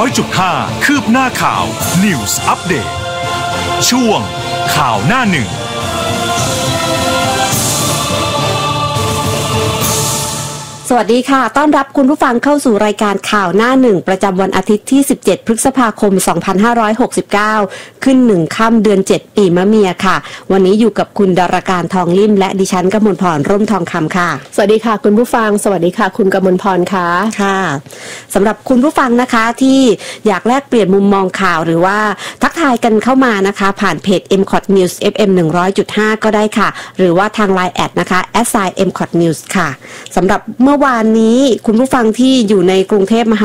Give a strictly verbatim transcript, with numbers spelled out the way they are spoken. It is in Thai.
อยจุดห้า คืบหน้าข่าว News Update ช่วงข่าวหน้าหนึ่งสวัสดีค่ะต้อนรับคุณผู้ฟังเข้าสู่รายการข่าวหน้าหนึ่งประจำวันอาทิตย์ที่สิบเจ็ดพฤษภาคมสองพันห้าร้อยหกสิบเก้าขึ้นหนึ่งค่ำเดือนเจ็ดปีมะเมียค่ะวันนี้อยู่กับคุณดาราการทองลิ่มและดิฉันกมลพรร่มทองคำค่ะสวัสดีค่ะคุณผู้ฟังสวัสดีค่ะคุณกมลพรค่ะค่ะสำหรับคุณผู้ฟังนะคะที่อยากแลกเปลี่ยนมุมมองข่าวหรือว่าทักทายกันเข้ามานะคะผ่านเพจ เอ็ม ซี โอ ที News เอฟ เอ็ม หนึ่งร้อยจุดห้า ก็ได้ค่ะหรือว่าทาง ไลน์ แอดนะคะ แอท ไซน์ เอ็ม ซี โอ ที News ค่ะสำหรับเมื่อวานนี้คุณผู้ฟังที่อยู่ในกรุงเทพมหานคร